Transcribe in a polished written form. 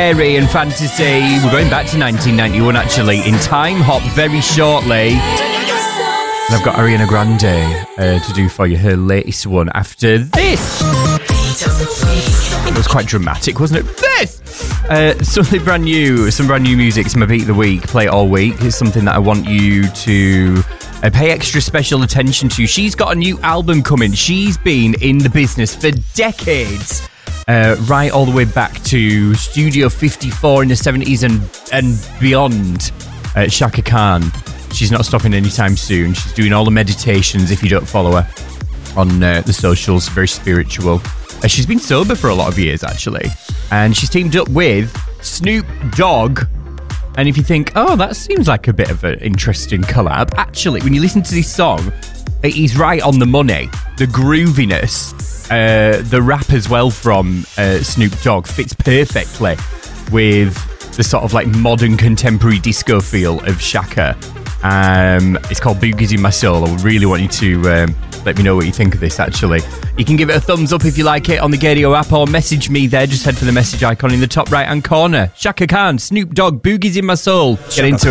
Fairy and Fantasy. We're going back to 1991, actually, in Time Hop very shortly. And I've got Ariana Grande to do for you, her latest one after this. It was quite dramatic, wasn't it? This! Something brand new, some brand new music. It's my beat of the week. Play it all week. It's something that I want you to pay extra special attention to. She's got a new album coming. She's been in the business for decades. Right all the way back to Studio 54 in the 70s and beyond. Chaka Khan. She's not stopping anytime soon. She's doing all the meditations if you don't follow her on the socials. Very spiritual. She's been sober for a lot of years, actually. And she's teamed up with Snoop Dogg. And if you think, oh, that seems like a bit of an interesting collab, actually, when you listen to this song, he's right on the money. The grooviness, the rap as well from Snoop Dogg fits perfectly with the sort of like modern contemporary disco feel of Chaka. It's called Boogies in My Soul. I really want you to let me know what you think of this, actually. You can give it a thumbs up if you like it on the Gadio app, or message me there. Just head for the message icon in the top right-hand corner. Chaka Khan, Snoop Dogg, Boogies in My Soul. Get into it.